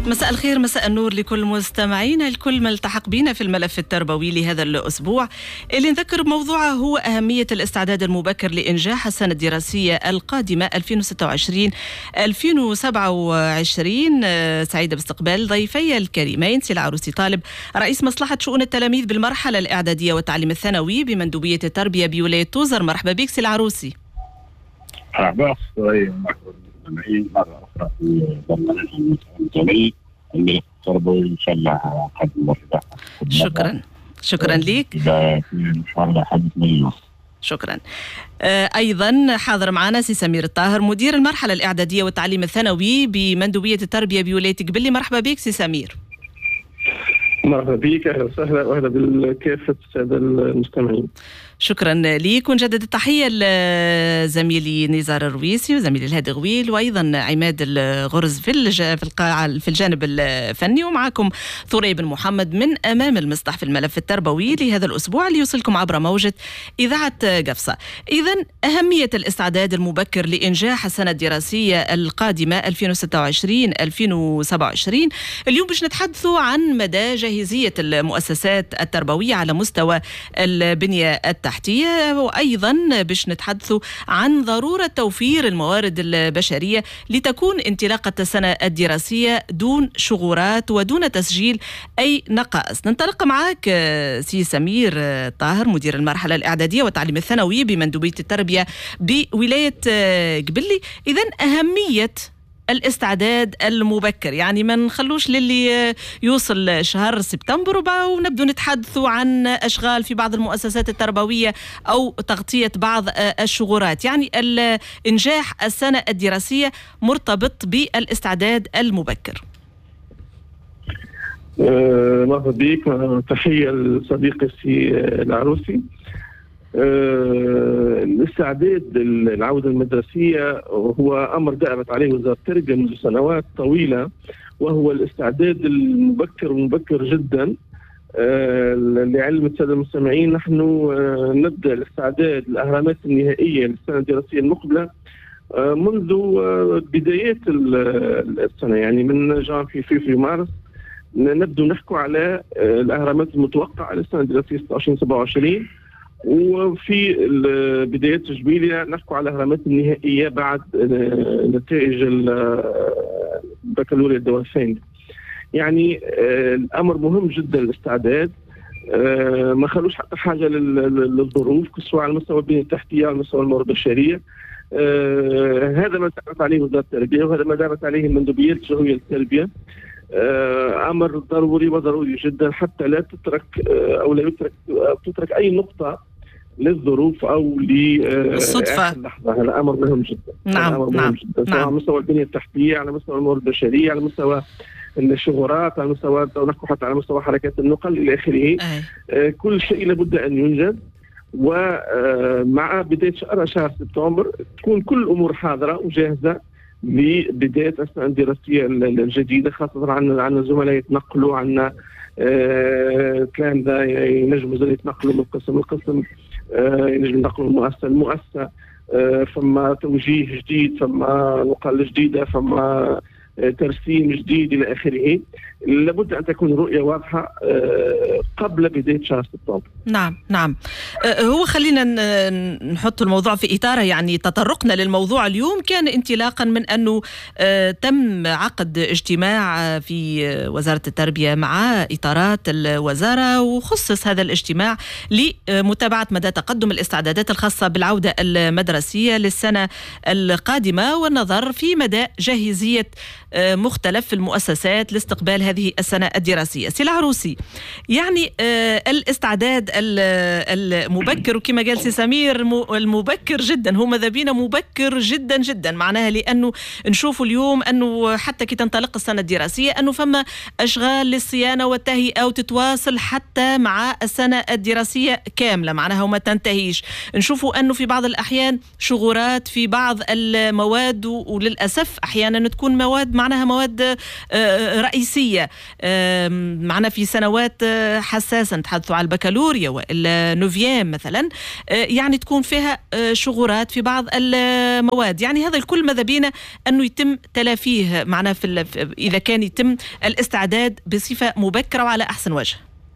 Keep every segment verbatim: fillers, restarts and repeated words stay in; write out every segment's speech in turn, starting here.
مساء الخير، مساء النور لكل مستمعينا، الكل ما التحق بنا في الملف التربوي لهذا الأسبوع اللي نذكر موضوعه هو أهمية الاستعداد المبكر لإنجاح السنة الدراسية القادمة ألفين وستة وعشرين ألفين وسبعة وعشرين. سعيدة باستقبال ضيفي الكريمين سي العروسي طالب، رئيس مصلحة شؤون التلاميذ بالمرحلة الإعدادية والتعليم الثانوي بمندوبية التربية بولاية توزر. مرحبا بك سي العروسي. مرحبا المستمعين مرة أخرى في برنامج الجميل اللي التربوي إن شاء الله قبل شكرا شكرا لك. إن شاء الله حدث اليوم. شكرا. آه أيضا حاضر معنا سي سمير الطاهر، مدير المرحلة الإعدادية والتعليم الثانوي بمندوبية التربية بولاية قبلي. مرحبا بك سي سمير. مرحبا بك، أهلا وسهلا وأهلا بالكافة السادة المستمعين. شكرا ليك، ونجدد التحية لزميلي نزار الرويسي وزميلي الهادي غويل وأيضا عماد الغرز في الج... في القاعة في الجانب الفني، ومعكم ثري بن محمد من أمام المسطح في الملف التربوي لهذا الأسبوع اللي يوصلكم عبر موجة إذاعة قفصة. إذن أهمية الاستعداد المبكر لإنجاح السنة الدراسية القادمة ألفين وستة وعشرين ألفين وسبعة وعشرين. اليوم باش نتحدثوا عن مدى جاهزية المؤسسات التربوية على مستوى البنية التحتية، وأيضا باش نتحدثوا عن ضرورة توفير الموارد البشرية لتكون انطلاقة السنة الدراسية دون شغورات ودون تسجيل أي نقائص. ننطلق معك سي سمير طاهر، مدير المرحلة الإعدادية والتعليم الثانوي بمندوبية التربية بولاية قبلي. إذن أهمية الاستعداد المبكر، يعني ما نخلوش للي يوصل شهر سبتمبر ونبدو نتحدثوا عن أشغال في بعض المؤسسات التربوية أو تغطية بعض الشغورات. يعني إنجاح السنة الدراسية مرتبط بالاستعداد المبكر. أه مرحبا بك، تحية لصديقي السي العروسي. أه الاستعداد العودة المدرسية هو أمر دأبت عليه وزارة التربية منذ سنوات طويلة، وهو الاستعداد المبكر ومبكر جدا. أه لعلم السادة المستمعين، نحن أه نبدأ الاستعداد الأهرامات النهائية للسنة الدراسية المقبلة أه منذ أه بدايات السنة، يعني من جانفي في مارس نبدأ نحكي على أه الأهرامات المتوقعة للسنة الدراسية ستة وعشرين سبعة وعشرين، وفي بداية تجميلها نحكي على الأهرامات النهائية بعد نتائج البكالوريا الدورة الثانية. يعني الأمر مهم جدا الاستعداد، ما خلوش حتى حاجة للظروف سواء على مستوى البنية التحتية على مستوى الموارد البشرية. هذا ما دعمت عليه وزارة التربية وهذا ما دعمت عليه المندوبيات الجهوية للتربية. أمر ضروري وضروري جدا حتى لا تترك أو لا يترك أو تترك أي نقطة للظروف أو للصدفة. هذا أمر مهم جدا. نعم أمر نعم مهم جدا سواء على مستوى البنية التحتية، على مستوى الموارد البشرية، على مستوى الشغورات، على مستوى نحكي حتى على مستوى حركات النقل إلى آخره. آه كل شيء لابد أن ينجز، ومع بداية شهر شهر سبتمبر تكون كل الأمور حاضرة وجاهزة لبداية السنة الدراسية الجديدة، خاصة عندنا عندنا زملاء يتنقلوا، عندنا تلامذة ينجموا يتنقلوا من قسم لقسم، ينجموا ينتقلوا من مؤسسة لمؤسسة، فما توجيه جديد، فما نقل جديدة، فما ترسيم جديد إلى آخره. لابد أن تكون رؤية واضحة قبل بداية شهر سبتمبر. نعم نعم. هو خلينا نحط الموضوع في إطاره، يعني تطرقنا للموضوع اليوم كان انطلاقا من أنه تم عقد اجتماع في وزارة التربية مع إطارات الوزارة، وخصص هذا الاجتماع لمتابعة مدى تقدم الاستعدادات الخاصة بالعودة المدرسية للسنة القادمة والنظر في مدى جاهزية مختلف المؤسسات لاستقبال هذه السنة الدراسية. سي العروسي، يعني الاستعداد المبكر وكما قال سي سمير المبكر جدا، هو ماذا بينا مبكر جدا جدا، معناها لأنه نشوفوا اليوم أنه حتى كي تنطلق السنة الدراسية أنه فما أشغال للصيانة والتهيئة وتتواصل حتى مع السنة الدراسية كاملة، معناها وما تنتهيش. نشوفوا أنه في بعض الأحيان شغورات في بعض المواد، وللأسف أحيانا تكون مواد معناها مواد رئيسية معنا في سنوات حساسة، نتحدثوا على البكالوريا والنوفيام مثلا، يعني تكون فيها شغورات في بعض المواد. يعني هذا الكل ماذا بينا أنه يتم تلافيه معنا في إذا كان يتم الاستعداد بصفة مبكرة وعلى أحسن وجه.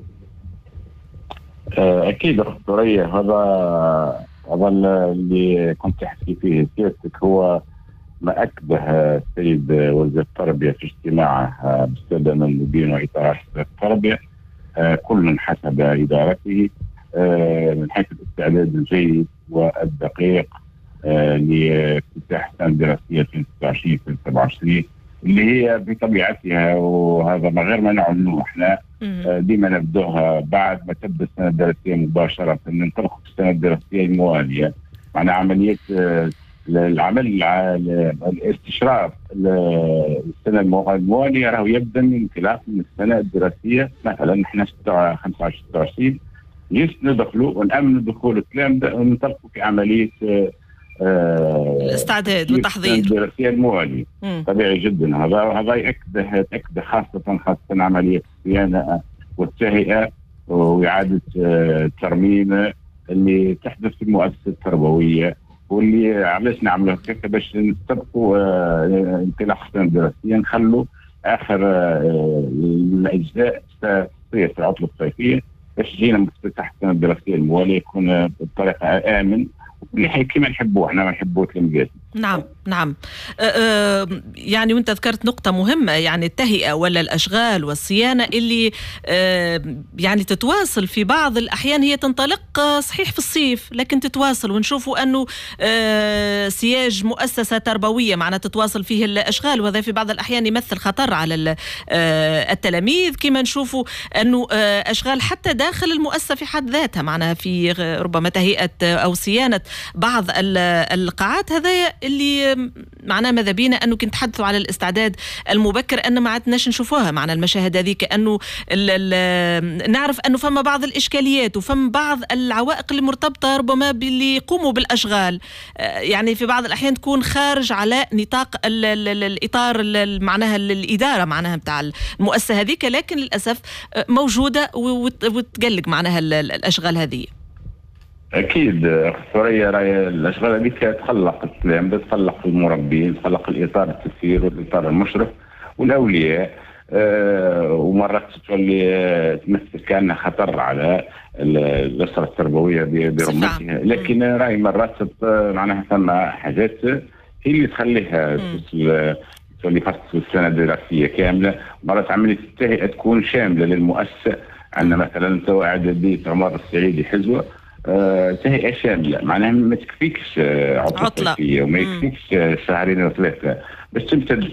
أكيد أخت ثريا، هذا هذا اللي كنت تحكي فيه سيادتك هو ما أكده السيد وزير التربية في اجتماعه بالسادة المندوبين وإطارات التربية، كل حسب إدارته من حيث الاستعداد الجيد والدقيق لافتتاح السنة الدراسية ألفين وستة وعشرين ألفين وسبعة وعشرين اللي هي بطبيعتها، وهذا ما غير ما نعلنه احنا ديما نبدأها بعد ما تبدأ السنة الدراسية مباشرة، ننطلق في السنة الدراسية الموالية. معنا عملية العمل الاستشراف السنة الموالية راهو يبدأ من انطلاق من السنة الدراسية. مثلا نحن خمسة وعشرين ستة وعشرين يس ندخلوا ونأمن دخول الكلام ده وننطلقوا في عملية آه الاستعداد والتحضير الدراسية الموالية. طبيعي جدا هذا هذا يأكد يأكد خاصة خاصة عملية الصيانة والتهيئة وإعادة الترميم اللي تحدث في المؤسسة التربوية، واللي علاش نعملوا هكا باش نستبقوا انطلاق السنة الدراسية، نخلوا آخر الأجزاء في العطلة الصيفية باش جينا مفتتح السنة الدراسية الموالية يكون بطريقة آمن اللي كما نحبوه احنا ما نحبوه التلاميذ. نعم نعم أه يعني وانت ذكرت نقطة مهمة، يعني التهيئة ولا الأشغال والصيانة اللي أه يعني تتواصل في بعض الأحيان، هي تنطلق صحيح في الصيف لكن تتواصل، ونشوفوا أنه أه سياج مؤسسة تربوية معنا تتواصل فيه الأشغال، وهذا في بعض الأحيان يمثل خطر على أه التلاميذ. كما نشوفوا أنه أه أشغال حتى داخل المؤسسة في حد ذاتها معنا في ربما تهيئة أو صيانة بعض القاعات، هذا اللي معناه ماذا بينا أنه كنت تحدثوا على الاستعداد المبكر، أن ما عدناش نشوفوها معنا المشاهد هذه، كأنه نعرف أنه فما بعض الإشكاليات وفما بعض العوائق اللي مرتبطة ربما باللي يقوموا بالأشغال، يعني في بعض الأحيان تكون خارج على نطاق ال ال ال الإطار معناها الإدارة معناها بتاع المؤسسة هذيك، لكن للأسف موجودة وتقلق معناها الأشغال هذه. اكيد اخت ثريا، راهي الاشغال هذيك تخلق الكلام، تخلق المربين، تخلق الاطار التسيير والاطار المشرف والاولياء، أه ومرات تولي تمثل كأنها خطر على الاسره التربويه برمتها، لكن راهي مرات معناها ثم حاجات هي اللي تخليها تولي فصل السنه الدراسيه كامله. مرات عمليه التهيئه تكون شامله للمؤسسه، عندنا مثلا تو اعداديه عمر السعيدي حزوه آه، تهيئة شاملة، معناها ما تكفيكش آه، عطلة صيفية وما يكفيكش آه، شهرين وثلاثة باش تمتد.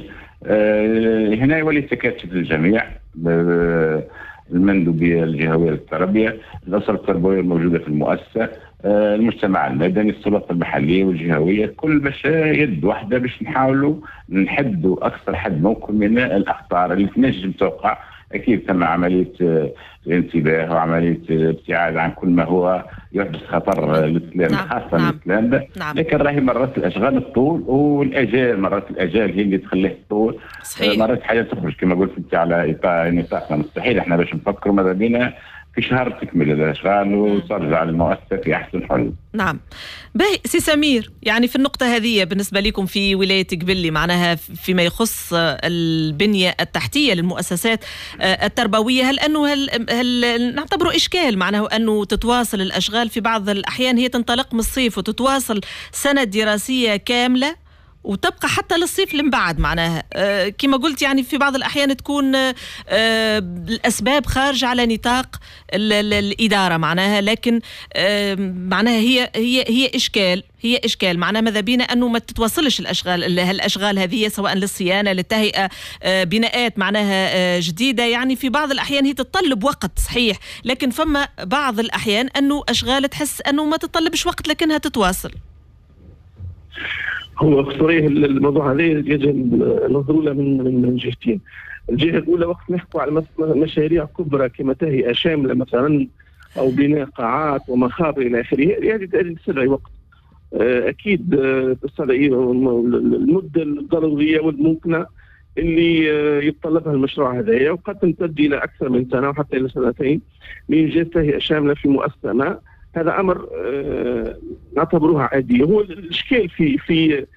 آه، هنا يولي تكاتف الجميع، آه، المندوبية الجهوية للتربية، الأسرة التربوية الموجودة في المؤسسة، آه، المجتمع المدني، السلطة المحلية والجهوية، كل باش يد واحدة باش نحاولوا نحدوا أكثر حد ممكن من الأخطار اللي تنجم توقع. أكيد تم عملية الانتباه وعملية الابتعاد عن كل ما هو يحدث خطر للسلام، نعم. خاصة نعم. للسلام، نعم. لكن راهي مرات الأشغال الطول والأجال، مرات الأجال هي اللي تخليه الطول، مرات حاجة تخرج كما قلت أنت على نطاقنا مستحيل. احنا باش نفكروا ماذا بينا في شهر تكمل الأشغال وترجع للمؤسسة في أحسن حل. نعم. باهي سي سمير، يعني في النقطة هذه بالنسبة لكم في ولاية قبلي معناها فيما يخص البنية التحتية للمؤسسات التربوية، هل أنه هل, هل نعتبره إشكال معناه أنه تتواصل الأشغال في بعض الأحيان، هي تنطلق من الصيف وتتواصل سنة دراسية كاملة وتبقى حتى للصيف اللي بعد معناها آه كما قلت، يعني في بعض الأحيان تكون آه الأسباب خارج على نطاق ال ال الإدارة معناها، لكن آه معناها هي هي هي إشكال هي إشكال معناها ماذا بينا أنه ما تتواصلش الأشغال الأشغال هذه سواء للصيانة للتهيئة آه بناءات معناها آه جديدة، يعني في بعض الأحيان هي تتطلب وقت صحيح، لكن فما بعض الأحيان أنه أشغال تحس أنه ما تتطلبش وقت لكنها تتواصل. هو صريح الموضوع هذا يجب ننظروا له من من جهتين. الجهه الاولى وقت نحكوا على مشاريع كبرى كما تهيئه شامله مثلا او بناء قاعات ومخابر الى اخره، هذه تستدعي وقت اكيد، تستدعي المده الضروريه والممكنه اللي يتطلبها المشروع هذايا، وقد تمتد الى اكثر من سنه وحتى الى سنتين لانجاز تهيئه شامله في مؤسسه ما. هذا امر نعتبروها عادي. هو الاشكال في في